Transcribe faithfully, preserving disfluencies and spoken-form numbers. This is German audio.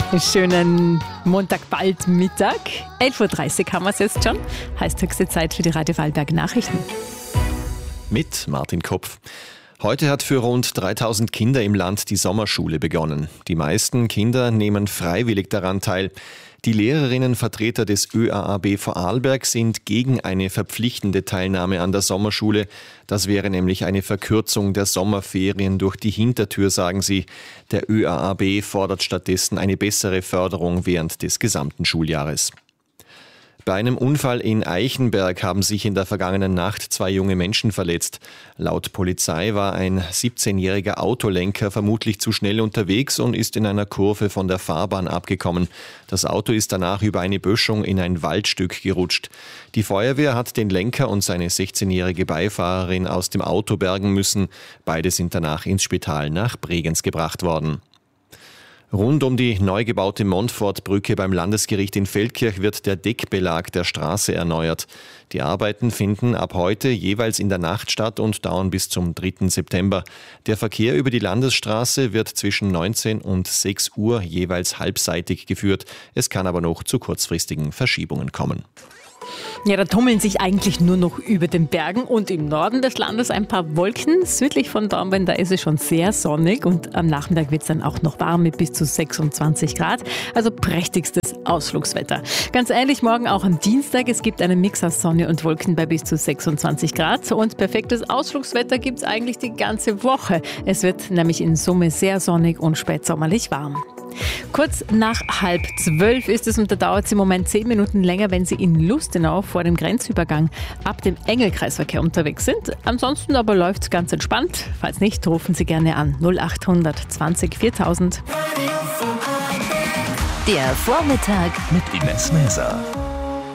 Schönen Montag bald Mittag. elf Uhr dreißig haben wir es jetzt schon. Heißt höchste Zeit für die Radio Vorarlberg Nachrichten. Mit Martin Kopf. Heute hat für rund dreitausend Kinder im Land die Sommerschule begonnen. Die meisten Kinder nehmen freiwillig daran teil. Die Lehrerinnenvertreter des Ö A A B Vorarlberg sind gegen eine verpflichtende Teilnahme an der Sommerschule. Das wäre nämlich eine Verkürzung der Sommerferien durch die Hintertür, sagen sie. Der Ö A A B fordert stattdessen eine bessere Förderung während des gesamten Schuljahres. Bei einem Unfall in Eichenberg haben sich in der vergangenen Nacht zwei junge Menschen verletzt. Laut Polizei war ein siebzehnjähriger Autolenker vermutlich zu schnell unterwegs und ist in einer Kurve von der Fahrbahn abgekommen. Das Auto ist danach über eine Böschung in ein Waldstück gerutscht. Die Feuerwehr hat den Lenker und seine sechzehnjährige Beifahrerin aus dem Auto bergen müssen. Beide sind danach ins Spital nach Bregenz gebracht worden. Rund um die neu gebaute Montfortbrücke beim Landesgericht in Feldkirch wird der Deckbelag der Straße erneuert. Die Arbeiten finden ab heute jeweils in der Nacht statt und dauern bis zum dritten September. Der Verkehr über die Landesstraße wird zwischen neunzehn und sechs Uhr jeweils halbseitig geführt. Es kann aber noch zu kurzfristigen Verschiebungen kommen. Ja, da tummeln sich eigentlich nur noch über den Bergen und im Norden des Landes ein paar Wolken. Südlich von Dornbirn, da ist es schon sehr sonnig und am Nachmittag wird es dann auch noch warm mit bis zu sechsundzwanzig Grad. Also prächtigstes Ausflugswetter. Ganz ähnlich morgen auch am Dienstag. Es gibt einen Mix aus Sonne und Wolken bei bis zu sechsundzwanzig Grad. Und perfektes Ausflugswetter gibt es eigentlich die ganze Woche. Es wird nämlich in Summe sehr sonnig und spätsommerlich warm. Kurz nach halb zwölf ist es und da dauert es im Moment zehn Minuten länger, wenn Sie in Lustenau vor dem Grenzübergang ab dem Engelkreisverkehr unterwegs sind. Ansonsten aber läuft es ganz entspannt. Falls nicht, rufen Sie gerne an null acht hundert zwanzig viertausend. Der Vormittag mit Ines Mäser.